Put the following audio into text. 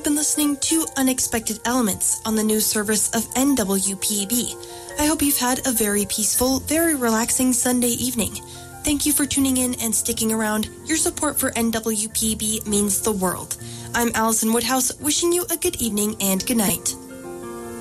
have been listening to Unexpected Elements on the news service of NWPB. I hope you've had a very peaceful, very relaxing Sunday evening. Thank you for tuning in and sticking around. Your support for NWPB means the world. I'm Allison Woodhouse, wishing you a good evening and good night.